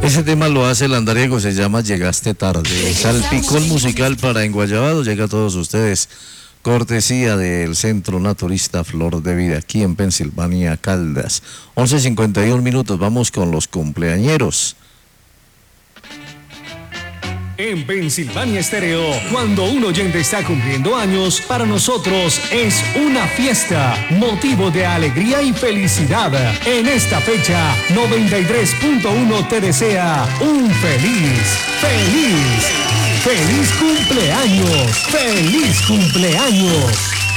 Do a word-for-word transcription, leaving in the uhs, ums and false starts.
Ese tema lo hace el andariego, se llama Llegaste tarde. Salpicón musical para Enguayabado llega a todos ustedes. Cortesía del Centro Naturista Flor de Vida, aquí en Pensilvania, Caldas. once cincuenta y uno minutos, vamos con los cumpleañeros. En Pensilvania Estéreo, cuando un oyente está cumpliendo años, para nosotros es una fiesta, motivo de alegría y felicidad. En esta fecha, noventa y tres punto uno te desea un feliz, feliz, feliz cumpleaños, feliz cumpleaños.